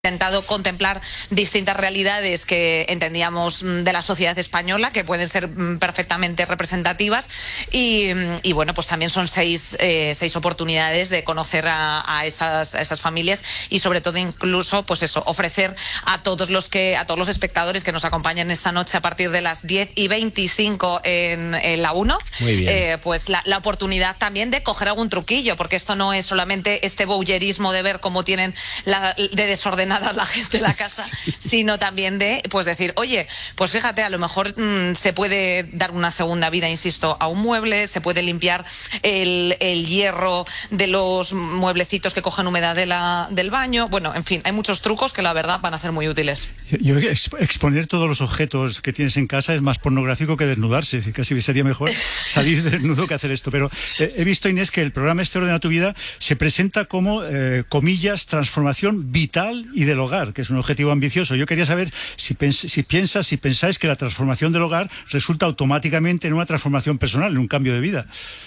intentado contemplar distintas realidades que entendíamos de la sociedad española, que pueden ser perfectamente representativas, y bueno, pues también son seis oportunidades de conocer a esas familias, y sobre todo incluso pues eso, ofrecer a todos los espectadores que nos acompañan esta noche a partir de las 10:25 en la 1, pues la oportunidad también de coger algún truquillo, porque esto no es solamente este voyerismo de ver cómo tienen de desordenada la gente de la casa, sino también de pues decir, oye, pues fíjate, a lo mejor se puede dar una segunda vida, insisto, a un mueble, se puede limpiar el hierro de los mueblecitos que cogen humedad del baño. Bueno, en fin, hay muchos trucos que la verdad van a ser muy útiles. Yo exponer todos los objetos que tienes en casa es más pornográfico que desnudarse, es decir, casi sería mejor salir desnudo que hacer esto, pero he visto, Inés, que el programa Ordena tu Vida se presenta como, comillas, transformación vital y del hogar, que es un objetivo ambicioso. Yo quería saber si pensáis que la transformación del hogar resulta automáticamente en una transformación personal, en un cambio de vida.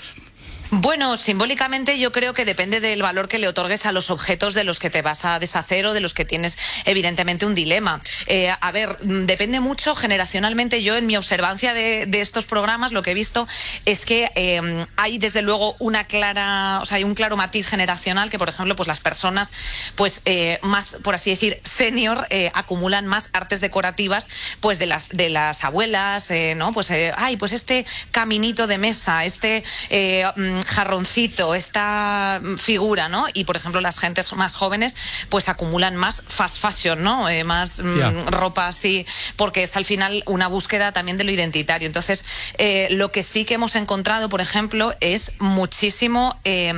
Bueno, simbólicamente yo creo que depende del valor que le otorgues a los objetos de los que te vas a deshacer o de los que tienes evidentemente un dilema. A ver, depende mucho generacionalmente. Yo en mi observancia de estos programas lo que he visto es que hay desde luego hay un claro matiz generacional, que por ejemplo pues las personas pues más, por así decir, senior, acumulan más artes decorativas pues de las abuelas, ¿no? Pues pues este caminito de mesa, este jarroncito, esta figura, ¿no? Y por ejemplo las gentes más jóvenes pues acumulan más fast fashion, ¿no? Más ropa así, porque es al final una búsqueda también de lo identitario. Entonces lo que sí que hemos encontrado, por ejemplo, es muchísima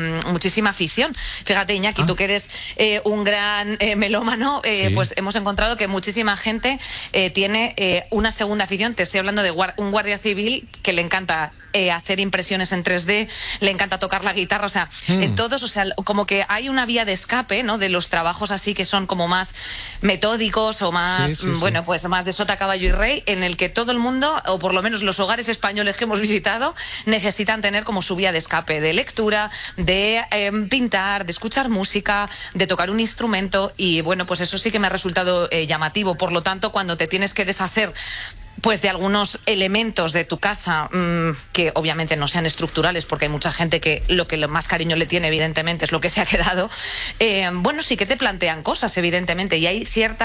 afición. Fíjate, Iñaki, tú que eres un gran melómano, pues hemos encontrado que muchísima gente tiene una segunda afición. Te estoy hablando de un guardia civil que le encanta hacer impresiones en 3D, le encanta tocar la guitarra, o sea, en todos, o sea, como que hay una vía de escape, ¿no? De los trabajos así que son como más metódicos o más, pues más de sota, caballo y rey, en el que todo el mundo, o por lo menos los hogares españoles que hemos visitado, necesitan tener como su vía de escape, de lectura, de pintar, de escuchar música, de tocar un instrumento, y bueno, pues eso sí que me ha resultado llamativo. Por lo tanto, cuando te tienes que deshacer pues de algunos elementos de tu casa que obviamente no sean estructurales, porque hay mucha gente que lo más cariño le tiene evidentemente es lo que se ha quedado, bueno, sí que te plantean cosas evidentemente, y hay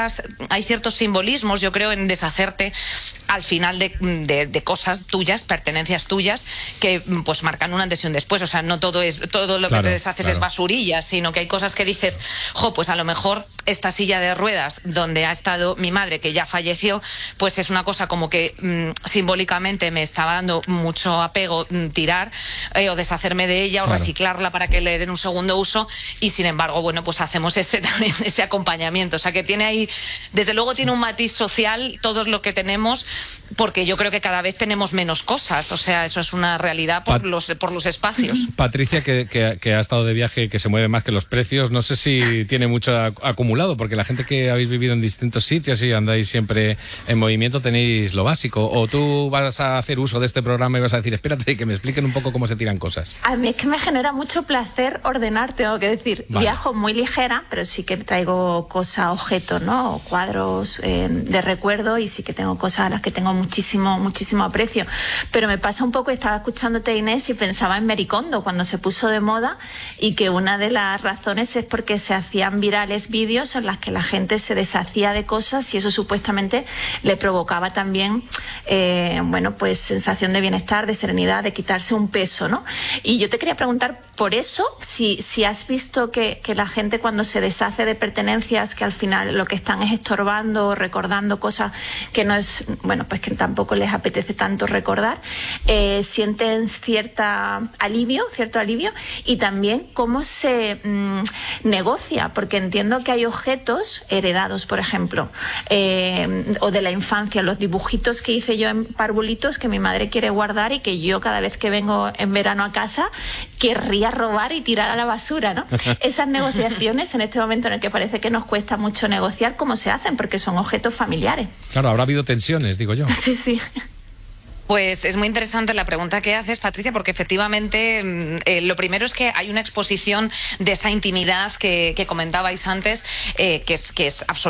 ciertos simbolismos, yo creo, en deshacerte al final de cosas tuyas, pertenencias tuyas, que pues marcan un antes y un después. O sea, no todo lo que te deshaces es basurilla, sino que hay cosas que dices, pues a lo mejor esta silla de ruedas donde ha estado mi madre, que ya falleció, pues es una cosa como que simbólicamente me estaba dando mucho apego tirar o deshacerme de ella o reciclarla para que le den un segundo uso, y sin embargo, bueno, pues hacemos también ese acompañamiento. O sea, que tiene ahí, desde luego tiene un matiz social todo lo que tenemos, porque yo creo que cada vez tenemos menos cosas. O sea, eso es una realidad por los espacios. Patricia, que ha estado de viaje, que se mueve más que los precios, no sé si tiene mucho acumulado, porque la gente que habéis vivido en distintos sitios y andáis siempre en movimiento tenéis lo básico, o tú vas a hacer uso de este programa y vas a decir, espérate, que me expliquen un poco cómo se tiran cosas. A mí es que me genera mucho placer ordenar, tengo que decir. Viajo muy ligera, pero sí que traigo cosas, objetos, ¿no? Cuadros de recuerdo, y sí que tengo cosas a las que tengo muchísimo aprecio. Pero me pasa un poco, estaba escuchándote, Inés, y pensaba en Marie Kondo cuando se puso de moda, y que una de las razones es porque se hacían virales vídeos en las que la gente se deshacía de cosas, y eso supuestamente le provocaba también pues sensación de bienestar, de serenidad, de quitarse un peso, ¿no? Y yo te quería preguntar por eso, si has visto que la gente cuando se deshace de pertenencias que al final lo que están es estorbando, recordando cosas que no es, pues que tampoco les apetece tanto recordar, sienten cierto alivio, y también cómo se negocia, porque entiendo que hay objetos heredados, por ejemplo, o de la infancia, los dibujitos que hice yo en parvulitos que mi madre quiere guardar y que yo cada vez que vengo en verano a casa querría robar y tirar a la basura, ¿no? Esas negociaciones en este momento en el que parece que nos cuesta mucho negociar, ¿cómo se hacen? Porque son objetos familiares. Claro, habrá habido tensiones, digo yo. Sí. Pues es muy interesante la pregunta que haces, Patricia, porque efectivamente lo primero es que hay una exposición de esa intimidad que comentabais antes, que es absolutamente